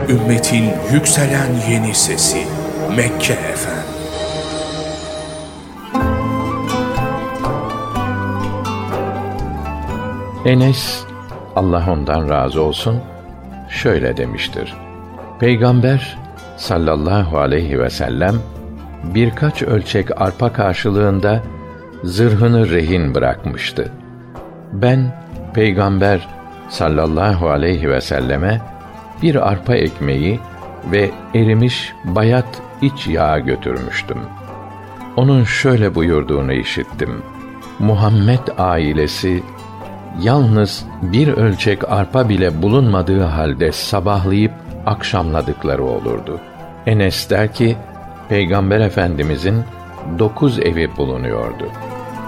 Ümmetin yükselen yeni sesi Mekke FM. Enes, Allah ondan razı olsun, şöyle demiştir: Peygamber sallallahu aleyhi ve sellem birkaç ölçek arpa karşılığında zırhını rehin bırakmıştı. Ben Peygamber sallallahu aleyhi ve selleme bir arpa ekmeği ve erimiş bayat iç yağ götürmüştüm. Onun şöyle buyurduğunu işittim: Muhammed ailesi yalnız bir ölçek arpa bile bulunmadığı halde sabahlayıp akşamladıkları olurdu. Enes der ki, Peygamber Efendimizin 9 evi bulunuyordu.